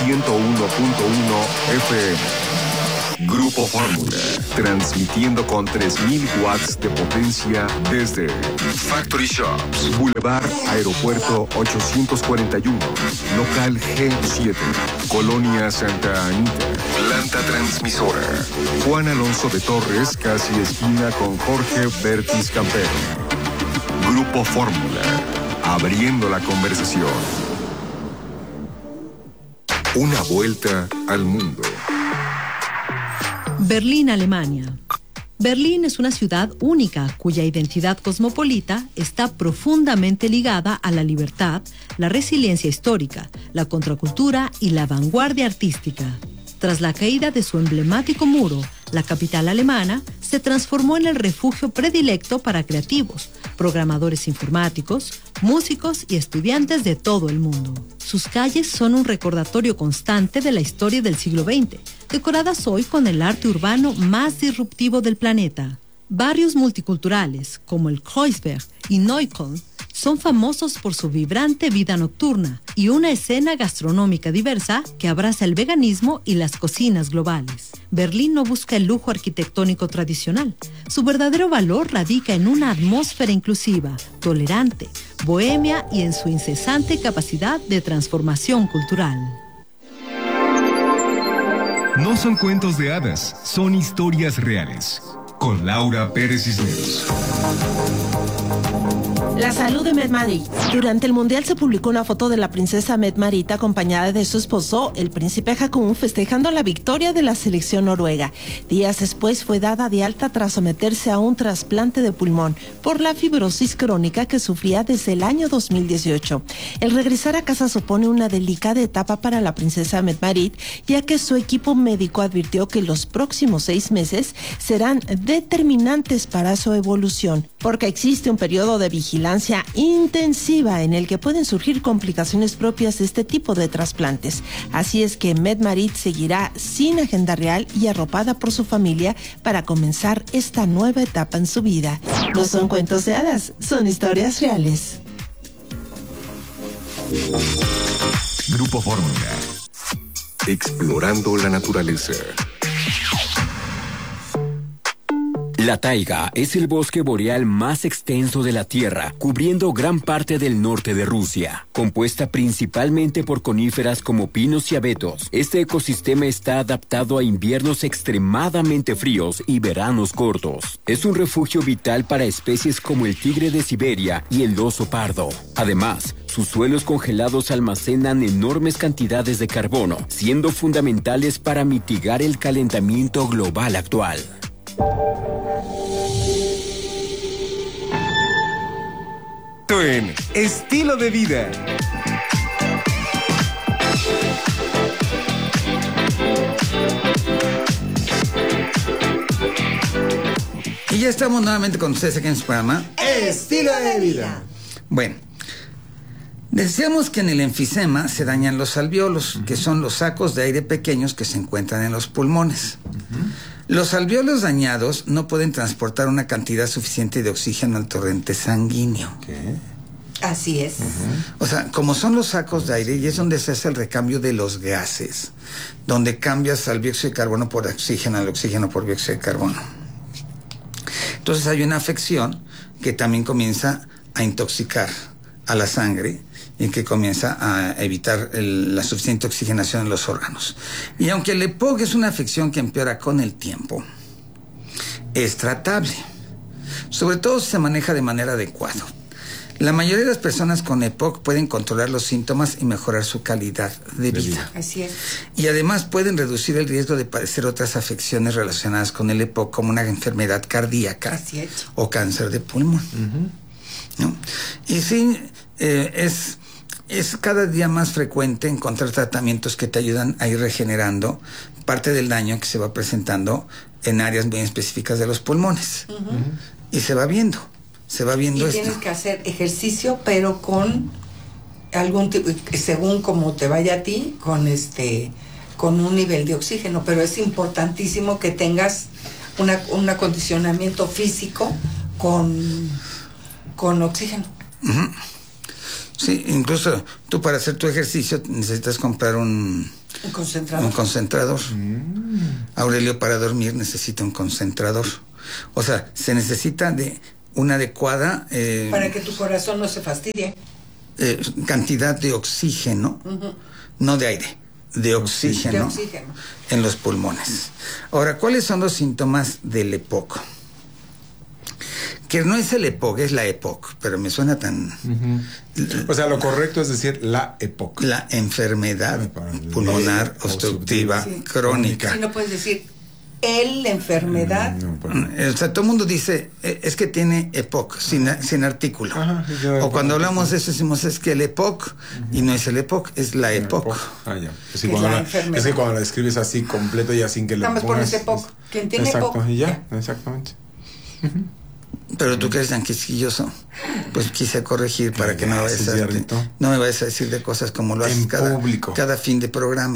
FM. Grupo Fórmula, transmitiendo con 3.000 watts de potencia desde Factory Shops, Boulevard Aeropuerto 841, local G7, Colonia Santa Anita, planta transmisora. Juan Alonso de Torres, casi esquina con Jorge Bertis Campero. Grupo Fórmula, abriendo la conversación. Una vuelta al mundo. Berlín, Alemania. Berlín es una ciudad única cuya identidad cosmopolita está profundamente ligada a la libertad, la resiliencia histórica, la contracultura y la vanguardia artística. Tras la caída de su emblemático muro, la capital alemana se transformó en el refugio predilecto para creativos, programadores informáticos, músicos y estudiantes de todo el mundo. Sus calles son un recordatorio constante de la historia del siglo XX, decoradas hoy con el arte urbano más disruptivo del planeta. Barrios multiculturales, como el Kreuzberg y Neukölln, son famosos por su vibrante vida nocturna y una escena gastronómica diversa que abraza el veganismo y las cocinas globales. Berlín no busca el lujo arquitectónico tradicional. Su verdadero valor radica en una atmósfera inclusiva, tolerante, bohemia y en su incesante capacidad de transformación cultural. No son cuentos de hadas, son historias reales. Con Laura Pérez Cisneros. La salud de Mette-Marit. Durante el Mundial se publicó una foto de la princesa Mette-Marit acompañada de su esposo, el príncipe Haakon, festejando la victoria de la selección noruega. Días después fue dada de alta tras someterse a un trasplante de pulmón por la fibrosis crónica que sufría desde el año 2018. El regresar a casa supone una delicada etapa para la princesa Mette-Marit, ya que su equipo médico advirtió que los próximos 6 meses serán determinantes para su evolución, porque existe un periodo de vigilancia intensiva en el que pueden surgir complicaciones propias de este tipo de trasplantes. Así es que Mette-Marit seguirá sin agenda real y arropada por su familia para comenzar esta nueva etapa en su vida. No son cuentos de hadas, son historias reales. Grupo Fórmula, explorando la naturaleza. La taiga es el bosque boreal más extenso de la Tierra, cubriendo gran parte del norte de Rusia. Compuesta principalmente por coníferas como pinos y abetos, este ecosistema está adaptado a inviernos extremadamente fríos y veranos cortos. Es un refugio vital para especies como el tigre de Siberia y el oso pardo. Además, sus suelos congelados almacenan enormes cantidades de carbono, siendo fundamentales para mitigar el calentamiento global actual. En Estilo de Vida. Y ya estamos nuevamente con ustedes aquí en su programa Estilo de Vida. Bueno, decíamos que en el enfisema se dañan los alvéolos, que son los sacos de aire pequeños que se encuentran en los pulmones. Los alvéolos dañados no pueden transportar una cantidad suficiente de oxígeno al torrente sanguíneo. Así es. O sea, como son los sacos de aire, y es donde se hace el recambio de los gases, donde cambias al dióxido de carbono por oxígeno, al oxígeno por dióxido de carbono. Entonces hay una afección que también comienza a intoxicar a la sangre y que comienza a evitar la suficiente oxigenación en los órganos. Y aunque el EPOC es una afección que empeora con el tiempo, es tratable, sobre todo si se maneja de manera adecuada. La mayoría de las personas con EPOC pueden controlar los síntomas y mejorar su calidad de vida. Así es. Y además pueden reducir el riesgo de padecer otras afecciones relacionadas con el EPOC, como una enfermedad cardíaca o cáncer de pulmón. ¿No? Y sí, es cada día más frecuente encontrar tratamientos que te ayudan a ir regenerando parte del daño que se va presentando en áreas muy específicas de los pulmones. Y se va viendo y esto. Tienes que hacer ejercicio, pero con algún tipo, según como te vaya a ti, con un nivel de oxígeno. Pero es importantísimo que tengas un acondicionamiento físico con oxígeno. Sí, incluso tú para hacer tu ejercicio necesitas comprar un Un concentrador. Un concentrador. Aurelio para dormir necesita un concentrador. O sea, se necesita de una adecuada... para que tu corazón no se fastidie. Cantidad de oxígeno, no de aire, de oxígeno en los pulmones. Ahora, ¿cuáles son los síntomas del EPOC? Que no es el EPOC, es la EPOC, pero me suena tan... O sea, lo correcto es decir la EPOC. La enfermedad pulmonar obstructiva crónica. Si no puedes decir la enfermedad. O sea, todo el mundo dice, es que tiene EPOC, sin artículo. O cuando hablamos de eso decimos, es que el EPOC, y no es el EPOC, es la EPOC. Ya. Es que cuando la escribes así completo, ya sin que le pongas... Nada más pones EPOC. ¿Quién tiene EPOC? Y ya, exactamente. Pero tú que eres tan quisquilloso, pues quise corregir para que no me vayas a decir de cosas como lo haces cada fin de programa.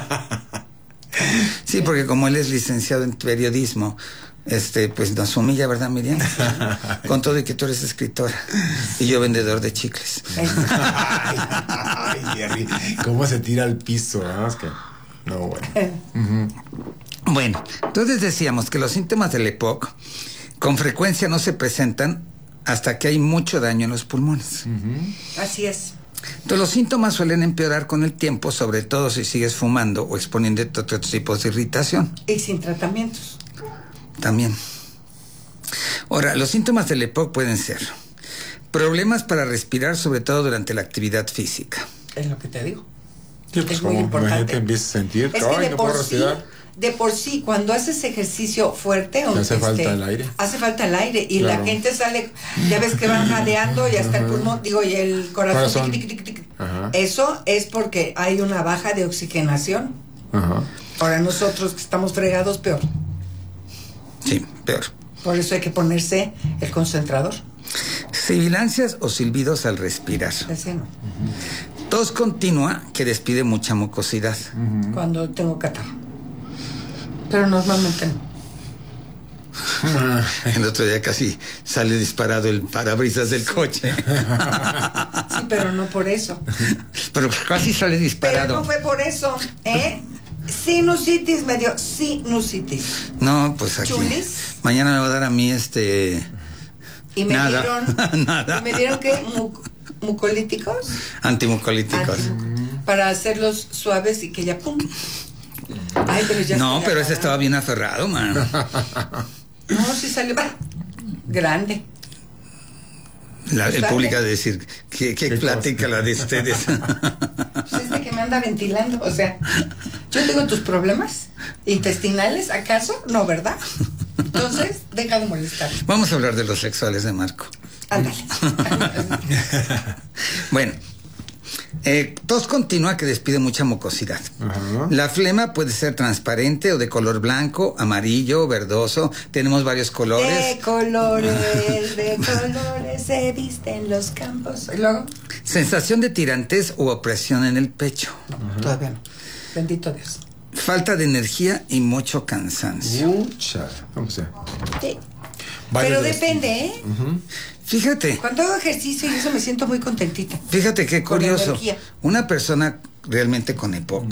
Sí, porque como él es licenciado en periodismo, pues nos humilla, ¿verdad, Miriam? Con todo y que tú eres escritora y yo vendedor de chicles. Ay, Jerry, ¿cómo se tira al piso? Es que... No, bueno. Bueno, entonces decíamos que los síntomas del EPOC con frecuencia no se presentan hasta que hay mucho daño en los pulmones. Así es. Entonces los síntomas suelen empeorar con el tiempo, sobre todo si sigues fumando o exponiéndote a otros tipos de irritación. Y sin tratamientos. También. Ahora, los síntomas del EPOC pueden ser problemas para respirar, sobre todo durante la actividad física. Es lo que te digo. Sí, pues es muy importante. Te empiezas a sentir, es que de por sí, cuando haces ejercicio fuerte, hace falta el aire. Hace falta el aire y la gente sale, ya ves que van jadeando y hasta el pulmón, y el corazón. Eso es porque hay una baja de oxigenación. Ahora nosotros que estamos fregados, peor. Sí, peor. Por eso hay que ponerse el concentrador. Sibilancias o silbidos al respirar. Ese no. Tos continua que despide mucha mucosidad. Cuando tengo catarro. Pero normalmente no. El otro día casi sale disparado el parabrisas del coche. Sí, pero no por eso. Pero casi sale disparado. Pero no fue por eso, Sinusitis, me dio sinusitis. No, pues aquí. Chulis. Mañana me va a dar a mí Y me dieron... Nada. ¿Y me dieron qué? ¿Mucolíticos? Antimucolíticos. Para hacerlos suaves y que ya pum. Ay, pero ya no, pero ese estaba bien aferrado, man. No, sí salió grande. El público de decir, ¿qué platica la de ustedes? Pues es de que me anda ventilando, o sea, yo tengo tus problemas intestinales, ¿acaso? No, ¿verdad? Entonces, deja de molestar. Vamos a hablar de los sexuales de Marco. Ándale. Bueno, tos continua que despide mucha mucosidad. La flema puede ser transparente o de color blanco, amarillo, verdoso. Tenemos varios colores. De colores se visten los campos. ¿Y luego? Sensación de tirantes u opresión en el pecho. Todavía no. Bendito Dios. Falta de energía y mucho cansancio. Vamos a ver. Sí. Pero depende, Fíjate. Cuando hago ejercicio y eso me siento muy contentita. Fíjate qué curioso. Una persona realmente con EPOC,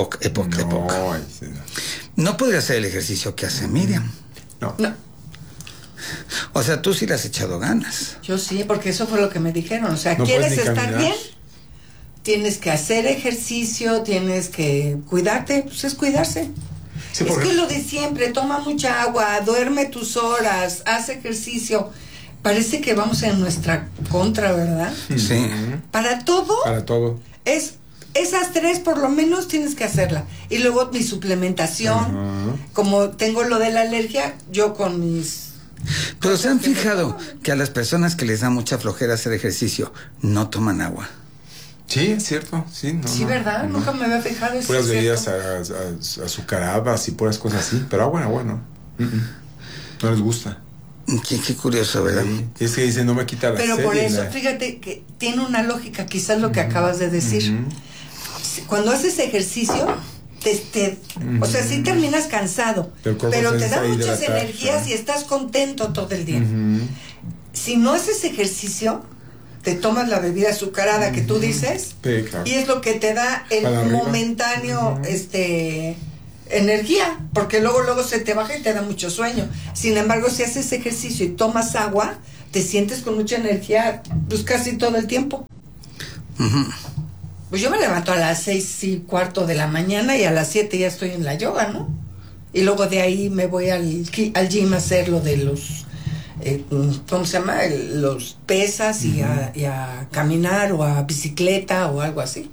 no podría hacer el ejercicio que hace Miriam. No. O sea, tú sí le has echado ganas. Yo sí, porque eso fue lo que me dijeron. O sea, ¿no ¿quieres puedes ni estar caminar? bien? Tienes que hacer ejercicio, tienes que cuidarte. Pues es cuidarse. Sí, es que lo de siempre, toma mucha agua, duerme tus horas, haz ejercicio. Parece que vamos en nuestra contra, ¿verdad? Sí. Para todo. Esas tres por lo menos tienes que hacerla. Y luego mi suplementación. Como tengo lo de la alergia, yo con mis... Pero se han fijado que a las personas que les da mucha flojera hacer ejercicio no toman agua. Sí, es cierto. Sí, ¿verdad? Nunca me había fijado eso. Puras bebidas azucaradas y puras cosas así. Pero agua no. No les gusta. Qué curioso, ¿verdad? Sí. Es que dicen, no me quita la sed. Pero por eso, fíjate que tiene una lógica, quizás lo que acabas de decir. Cuando haces ejercicio, o sea, sí terminas cansado, pero te da muchas energías y estás contento todo el día. Si no haces ejercicio, te tomas la bebida azucarada que tú dices, Sí, claro. y es lo que te da el Para arriba. momentáneo, energía, porque luego se te baja y te da mucho sueño. Sin embargo, si haces ejercicio y tomas agua, te sientes con mucha energía, pues casi todo el tiempo. Pues yo me levanto a las 6:15 de la mañana y a las 7 ya estoy en la yoga, ¿no? Y luego de ahí me voy al gym a hacer lo de los, ¿cómo se llama? Los pesas y a caminar o a bicicleta o algo así.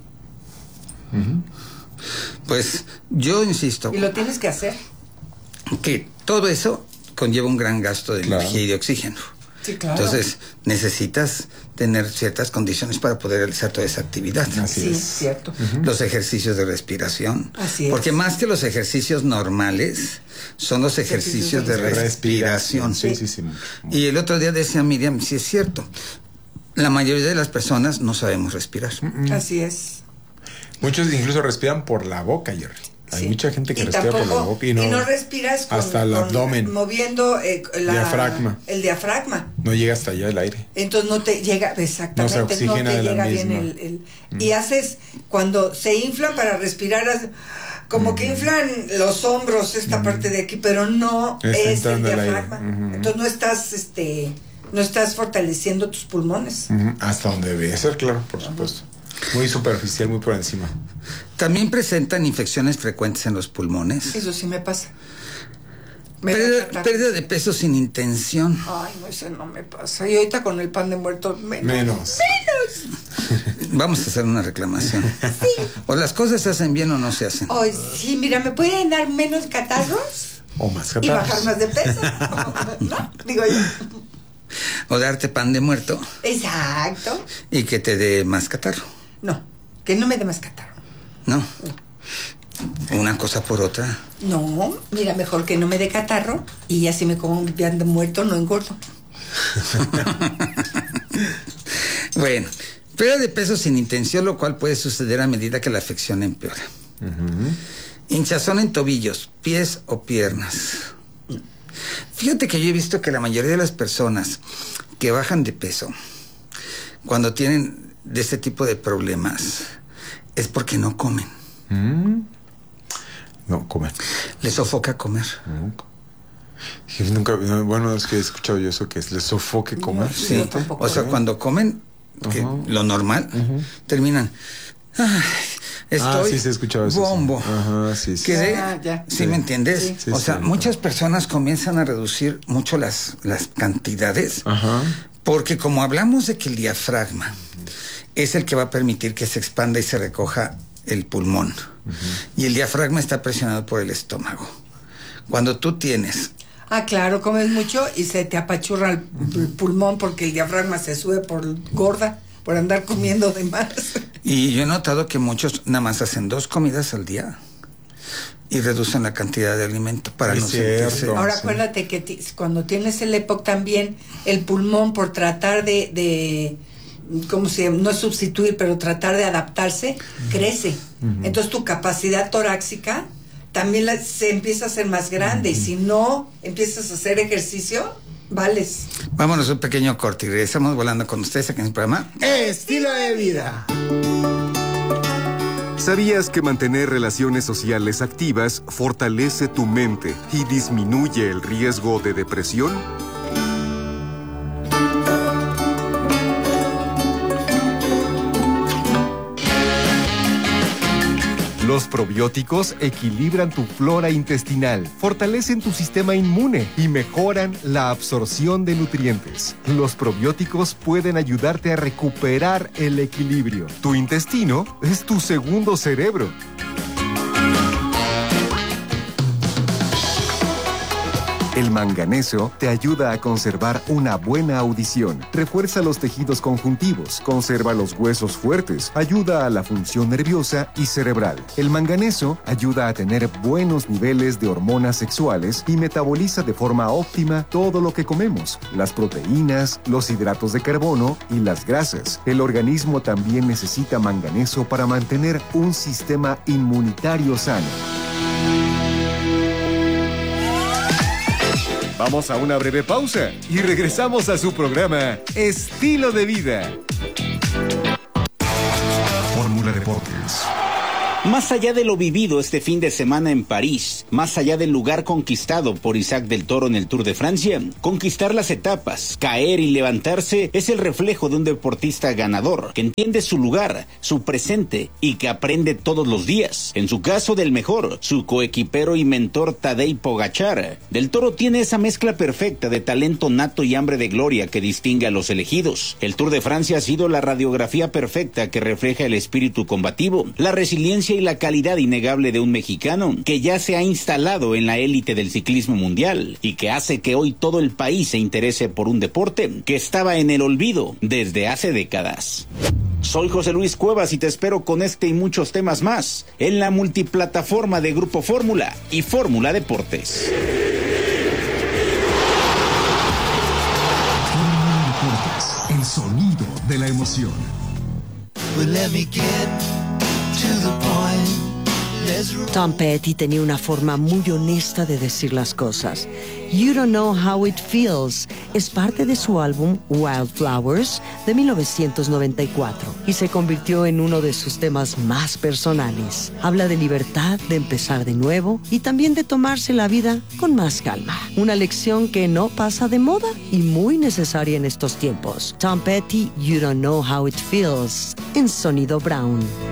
Pues yo insisto Y lo tienes que hacer. que todo eso conlleva un gran gasto de Claro. energía y de oxígeno. Sí, claro. Entonces necesitas tener ciertas condiciones para poder realizar toda esa actividad. Así Sí, es. cierto. Los ejercicios de respiración. Así es. Porque más que los ejercicios normales, son los ejercicios de respiración. Sí, sí, sí. Y el otro día decía Miriam, sí es cierto, la mayoría de las personas no sabemos respirar. Así es. Muchos incluso respiran por la boca, Jerry. Hay Sí. mucha gente que Y respira por la tampoco- boca y no respiras hasta el abdomen. moviendo Diafragma. el diafragma. No llega hasta allá el aire. Entonces no te llega, exactamente, No se oxigena te de la llega bien misma. y haces, cuando se inflan para respirar, como que inflan los hombros, esta parte de aquí, pero no Está es el entrando el aire. diafragma. Entonces no estás fortaleciendo tus pulmones. Hasta donde debe ser, claro, por supuesto. Muy superficial, muy por encima. También presentan infecciones frecuentes en los pulmones. Eso sí me pasa. Me da catarro. Pérdida de peso sin intención. Ay, no, eso no me pasa. Y ahorita con el pan de muerto, Menos. Vamos a hacer una reclamación. O las cosas se hacen bien o no se hacen. Ay, sí, mira, ¿me pueden dar menos catarros? O más Y catarros. bajar más de peso. ¿No? Digo yo. O darte pan de muerto Exacto. y que te dé más catarro. No, que no me dé más catarro. No. Una cosa por otra. No, mira, mejor que no me dé catarro y así me como un pan de muerto, no engordo. Bueno, pérdida de peso sin intención, lo cual puede suceder a medida que la afección empeora. Hinchazón en tobillos, pies o piernas. Fíjate que yo he visto que la mayoría de las personas que bajan de peso, cuando tienen de este tipo de problemas, es porque no comen. No, comer. Les sofoca comer. Yo nunca, bueno, es que he escuchado yo eso, que es le sofoque comer. No, Sí, yo tampoco. o sea, cuando comen, que lo normal, terminan. "Ay, estoy sí, se ha escuchado eso. bombo. Sí. Ajá, sí, sí. Quedé- Ya. ¿Sí me entiendes? Sí. Sí, o sea, sí. muchas personas comienzan a reducir mucho las cantidades, Ajá. porque como hablamos de que el diafragma es el que va a permitir que se expanda y se recoja el pulmón, y el diafragma está presionado por el estómago. Cuando tú tienes Ah, claro, comes mucho y se te apachurra el pulmón porque el diafragma se sube por gorda, por andar comiendo de más. Y yo he notado que muchos nada más hacen 2 comidas al día y reducen la cantidad de alimento para Es no cierto. sentirse. Ahora Sí. acuérdate que cuando tienes el EPOC también, el pulmón por tratar de ¿cómo se llama? No es sustituir, pero tratar de adaptarse, crece. Entonces tu capacidad torácica también se empieza a hacer más grande. Y si no empiezas a hacer ejercicio, vales. Vámonos a un pequeño corte y regresamos volando con ustedes aquí en el programa. Estilo de vida. ¿Sabías que mantener relaciones sociales activas fortalece tu mente y disminuye el riesgo de depresión? Los probióticos equilibran tu flora intestinal, fortalecen tu sistema inmune y mejoran la absorción de nutrientes. Los probióticos pueden ayudarte a recuperar el equilibrio. Tu intestino es tu segundo cerebro. El manganeso te ayuda a conservar una buena audición, refuerza los tejidos conjuntivos, conserva los huesos fuertes, ayuda a la función nerviosa y cerebral. El manganeso ayuda a tener buenos niveles de hormonas sexuales y metaboliza de forma óptima todo lo que comemos, las proteínas, los hidratos de carbono y las grasas. El organismo también necesita manganeso para mantener un sistema inmunitario sano. Vamos a una breve pausa y regresamos a su programa Estilo de Vida. deportes. Más allá de lo vivido este fin de semana en París, más allá del lugar conquistado por Isaac del Toro en el Tour de Francia, conquistar las etapas, caer y levantarse es el reflejo de un deportista ganador, que entiende su lugar, su presente y que aprende todos los días. En su caso, del mejor, su coequipero y mentor Tadej Pogačar. Del Toro tiene esa mezcla perfecta de talento nato y hambre de gloria que distingue a los elegidos. El Tour de Francia ha sido la radiografía perfecta que refleja el espíritu combativo, la resiliencia y la calidad innegable de un mexicano que ya se ha instalado en la élite del ciclismo mundial y que hace que hoy todo el país se interese por un deporte que estaba en el olvido desde hace décadas. Soy José Luis Cuevas y te espero con este y muchos temas más en la multiplataforma de Grupo Fórmula y Fórmula Deportes. Fórmula Deportes, el sonido de la emoción. Tom Petty tenía una forma muy honesta de decir las cosas. You Don't Know How It Feels es parte de su álbum Wildflowers de 1994 y se convirtió en uno de sus temas más personales. Habla de libertad, de empezar de nuevo y también de tomarse la vida con más calma. Una lección que no pasa de moda y muy necesaria en estos tiempos. Tom Petty, You Don't Know How It Feels, en Sonido Brown.